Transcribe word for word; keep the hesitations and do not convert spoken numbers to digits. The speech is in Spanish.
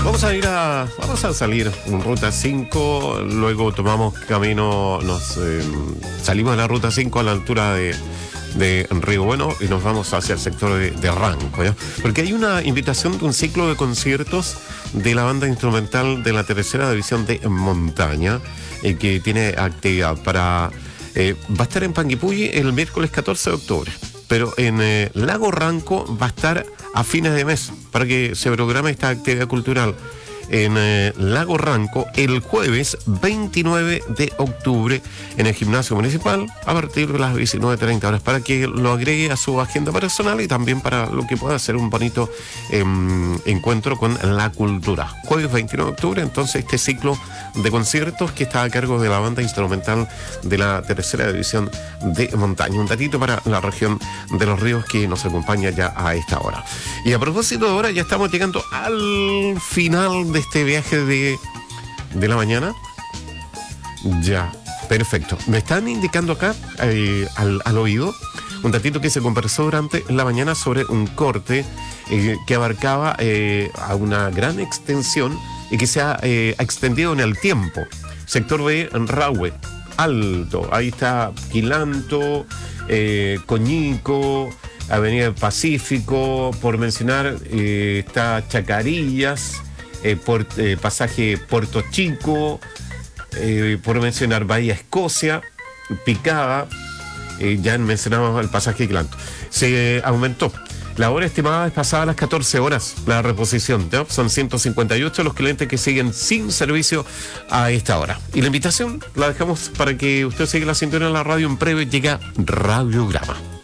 Vamos a ir a, vamos a salir en ruta cinco, luego tomamos camino, nos eh, salimos de la ruta cinco a la altura de, de Río Bueno y nos vamos hacia el sector de, de Ranco, ¿ya? Porque hay una invitación de un ciclo de conciertos de la banda instrumental de la tercera división de montaña, eh, que tiene actividad para, eh, va a estar en Panguipulli el miércoles catorce de octubre, pero en eh, Lago Ranco va a estar a fines de mes, para que se programe esta actividad cultural en eh, Lago Ranco el jueves veintinueve de octubre en el gimnasio municipal a partir de las diecinueve treinta horas, para que lo agregue a su agenda personal y también para lo que pueda ser un bonito eh, encuentro con la cultura. Jueves veintinueve de octubre, entonces, este ciclo de conciertos que está a cargo de la banda instrumental de la tercera división de montaña. Un datito para la región de Los Ríos que nos acompaña ya a esta hora. Y a propósito de ahora, ya estamos llegando al final de este viaje de, de la mañana. Ya, perfecto. Me están indicando acá eh, al, al oído un datito que se conversó durante la mañana sobre un corte eh, que abarcaba eh, a una gran extensión y que se ha eh, extendido en el tiempo. Sector B, Rahue, Alto, ahí está Quilanto, eh, Coñico, Avenida del Pacífico, por mencionar, eh, está Chacarillas, eh, por, eh, pasaje Puerto Chico, eh, por mencionar Bahía Escocia, Picada, eh, ya mencionamos el pasaje Quilanto. Se eh, aumentó. La hora estimada es pasada a las catorce horas, la reposición, ¿no? Son ciento cincuenta y ocho los clientes que siguen sin servicio a esta hora. Y la invitación la dejamos para que usted siga la sintonía en la radio. En breve llega Radiograma.